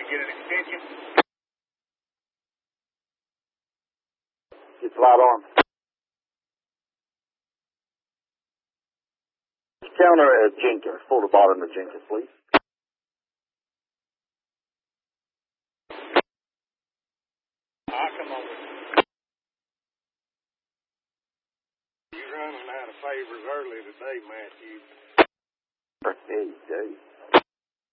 to get an extension. Get flight arm. Counter at Jenkins. Pull the bottom of Jenkins, please. I'll come over. You running out of favors early today, Matthew. Yeah, you do.